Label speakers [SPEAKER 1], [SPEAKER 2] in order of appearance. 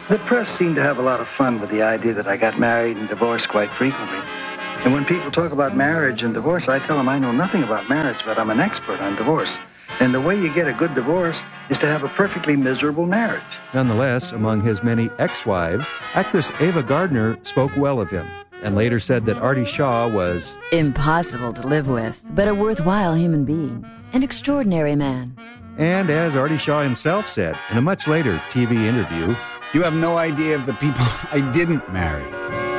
[SPEAKER 1] The press seemed to have a lot of fun with the idea that I got married and divorced quite frequently. And when people talk about marriage and divorce, I tell them I know nothing about marriage, but I'm an expert on divorce. And the way you get a good divorce is to have a perfectly miserable marriage.
[SPEAKER 2] Nonetheless, among his many ex-wives, actress Ava Gardner spoke well of him and later said that Artie Shaw was
[SPEAKER 3] impossible to live with, but a worthwhile human being, an extraordinary man.
[SPEAKER 2] And as Artie Shaw himself said in a much later TV interview,
[SPEAKER 4] "You have no idea of the people I didn't marry.